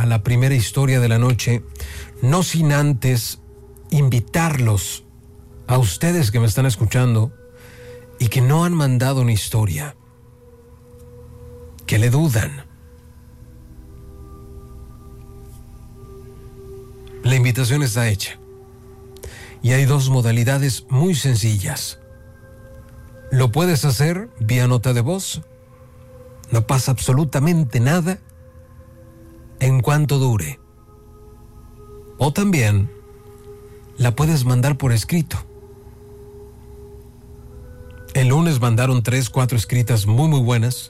a la primera historia de la noche, no sin antes invitarlos a ustedes que me están escuchando y que no han mandado una historia, que le dudan. La invitación está hecha y hay dos modalidades muy sencillas. Lo puedes hacer vía nota de voz, no pasa absolutamente nada en cuanto dure. O también la puedes mandar por escrito. El lunes mandaron 3, 4 escritas muy buenas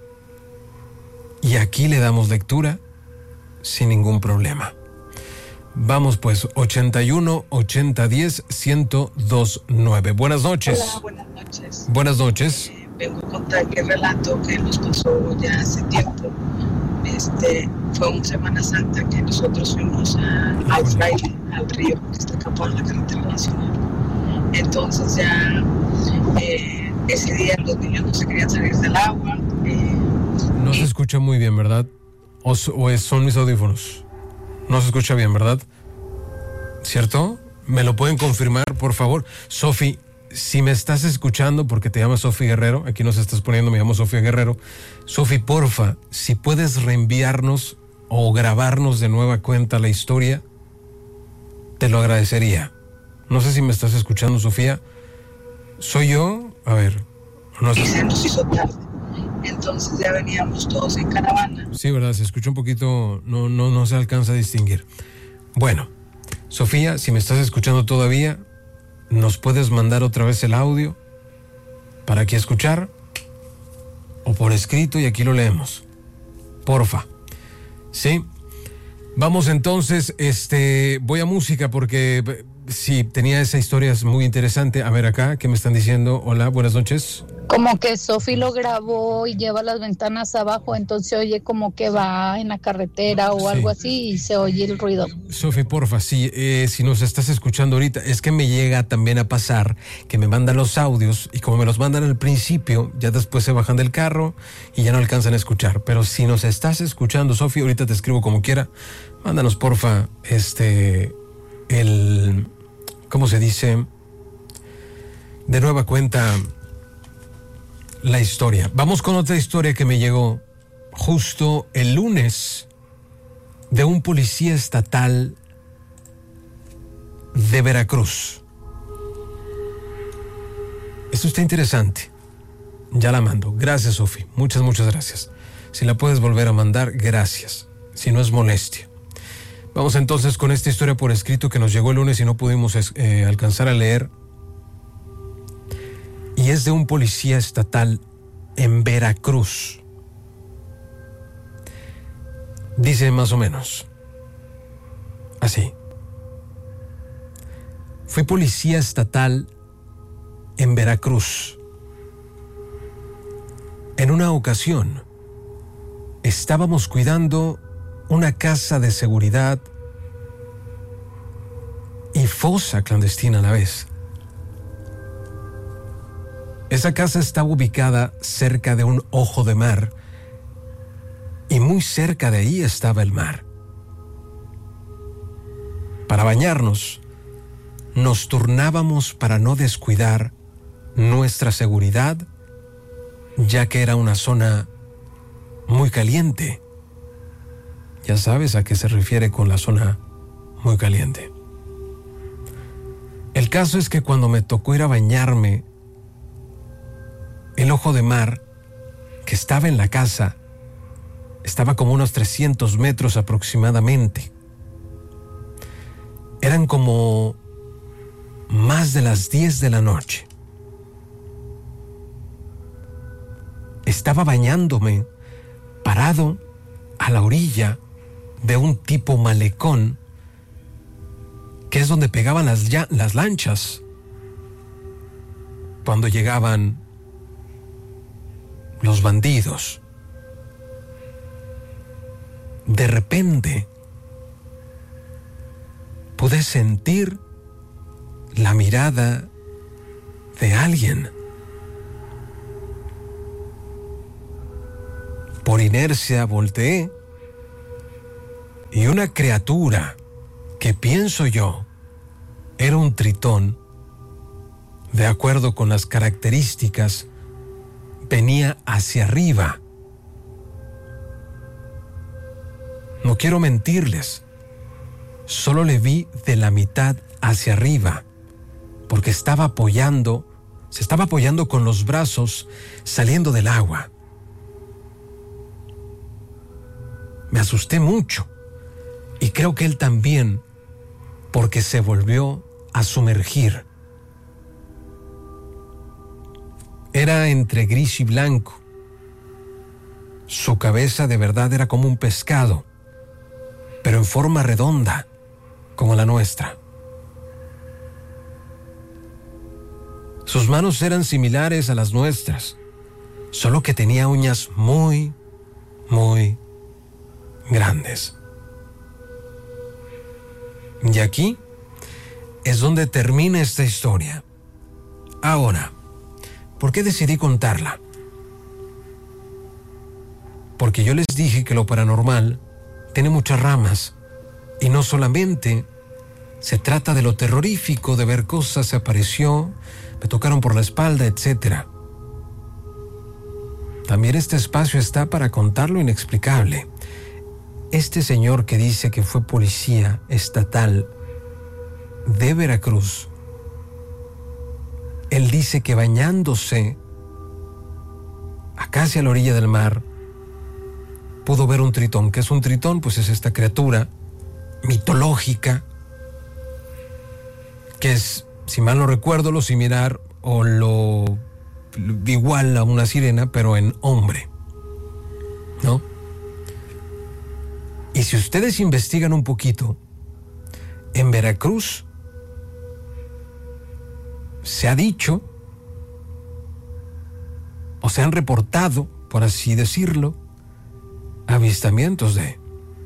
y aquí le damos lectura sin ningún problema. Vamos pues, 81 80 10 1029. Buenas noches. Hola, buenas noches. Buenas noches. Vengo a contar el relato que nos pasó ya hace tiempo. Fue una Semana Santa que nosotros fuimos al fraile, al río, que está acá por la carretera nacional. Entonces ya ese día los niños no se querían salir del agua. No se escucha muy bien, ¿verdad? Son mis audífonos. No se escucha bien, ¿verdad? ¿Cierto? ¿Me lo pueden confirmar, por favor? Sofi, si me estás escuchando, porque te llamas Sofi Guerrero, aquí nos estás poniendo, me llamo Sofía Guerrero. Sofi, porfa, si puedes reenviarnos o grabarnos de nueva cuenta la historia, te lo agradecería. No sé si me estás escuchando, Sofía. ¿Soy yo? A ver. No sé. Y se nos hizo tarde. Entonces ya veníamos todos en caravana. Sí, verdad, se escucha un poquito, no se alcanza a distinguir. Bueno, Sofía, si me estás escuchando todavía, ¿nos puedes mandar otra vez el audio para aquí escuchar? O por escrito y aquí lo leemos. Porfa. ¿Sí? Vamos entonces, voy a música porque sí, tenía esa historia, es muy interesante. A ver acá, ¿qué me están diciendo? Hola, buenas noches. Como que Sofi lo grabó y lleva las ventanas abajo, entonces oye como que va en la carretera o algo así y se oye el ruido. Sofi, porfa, sí, si nos estás escuchando ahorita, es que me llega también a pasar que me mandan los audios y como me los mandan al principio, ya después se bajan del carro y ya no alcanzan a escuchar. Pero si nos estás escuchando, Sofi, ahorita te escribo como quiera, mándanos porfa, ¿cómo se dice? De nueva cuenta la historia. Vamos con otra historia que me llegó justo el lunes de un policía estatal de Veracruz. Esto está interesante. Ya la mando. Gracias, Sofi. Muchas gracias. Si la puedes volver a mandar, gracias. Si no es molestia. Vamos entonces con esta historia por escrito que nos llegó el lunes y no pudimos alcanzar a leer. Y es de un policía estatal en Veracruz. Dice más o menos así. Fui policía estatal en Veracruz. En una ocasión, estábamos cuidando una casa de seguridad y fosa clandestina a la vez. Esa casa estaba ubicada cerca de un ojo de mar y muy cerca de ahí estaba el mar. Para bañarnos, nos turnábamos para no descuidar nuestra seguridad, ya que era una zona muy caliente. Ya sabes a qué se refiere con la zona muy caliente. El caso es que cuando me tocó ir a bañarme, el ojo de mar que estaba en la casa estaba como unos 300 metros aproximadamente. Eran como más de las 10 de la noche. Estaba bañándome parado a la orilla de un tipo malecón que es donde pegaban las lanchas cuando llegaban los bandidos. De repente pude sentir la mirada de alguien. Por inercia volteé Y una criatura que pienso yo era un tritón, de acuerdo con las características, venía hacia arriba. No quiero mentirles, solo le vi de la mitad hacia arriba, porque se estaba apoyando con los brazos saliendo del agua. Me asusté mucho y creo que él también, porque se volvió a sumergir. Era entre gris y blanco. Su cabeza de verdad era como un pescado, pero en forma redonda, como la nuestra. Sus manos eran similares a las nuestras, solo que tenía uñas muy, muy grandes. Y aquí es donde termina esta historia. Ahora, ¿por qué decidí contarla? Porque yo les dije que lo paranormal tiene muchas ramas y no solamente se trata de lo terrorífico, de ver cosas, se apareció, me tocaron por la espalda, etc. También este espacio está para contar lo inexplicable. Este señor que dice que fue policía estatal de Veracruz, él dice que bañándose acá hacia la orilla del mar, pudo ver un tritón. ¿Qué es un tritón? Pues es esta criatura mitológica que es, si mal no recuerdo, lo similar o lo igual a una sirena, pero en hombre, ¿no? Y si ustedes investigan un poquito, en Veracruz se ha dicho, o se han reportado, por así decirlo, avistamientos de...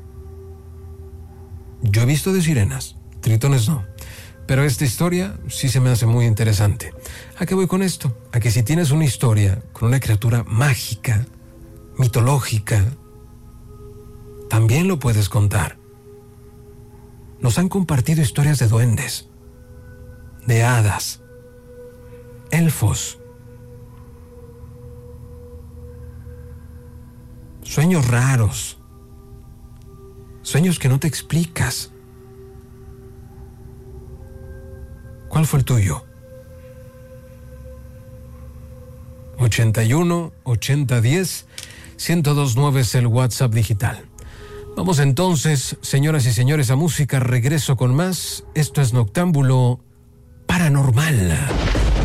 Yo he visto de sirenas, tritones no, pero esta historia sí se me hace muy interesante. ¿A qué voy con esto? A que si tienes una historia con una criatura mágica, mitológica, también lo puedes contar. Nos han compartido historias de duendes, de hadas, elfos, sueños raros, sueños que no te explicas. ¿Cuál fue el tuyo? 81 80 10 1029 es el WhatsApp digital. Vamos entonces, señoras y señores, a música. Regreso con más. Esto es Noctámbulo Paranormal.